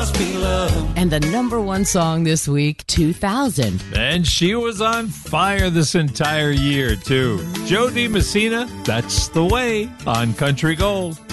must be love. And the number one song this week, 2000. And she was on fire this entire year, too. Joe DiMessina, That's the Way, on Country Gold.